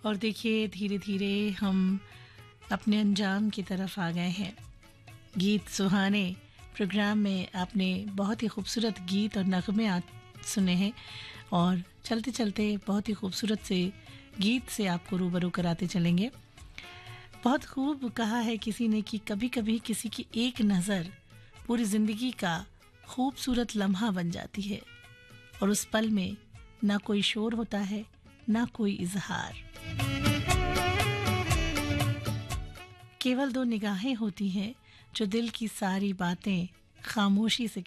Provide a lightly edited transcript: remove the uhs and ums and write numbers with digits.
और देखिए धीरे धीरे हम अपने अंजाम की तरफ आ गए हैं। गीत सुहाने प्रोग्राम में आपने बहुत ही खूबसूरत गीत और नगमे सुने हैं और चलते चलते बहुत ही खूबसूरत से गीत से आपको रूबरू कराते चलेंगे। बहुत खूब कहा है किसी ने कि कभी कभी किसी की एक नज़र पूरी ज़िंदगी का खूबसूरत लम्हा बन जाती है और उस पल में ना कोई शोर होता है ना कोई इजहार, केवल दो निगाहें होती हैं जो दिल की सारी बातें खामोशी से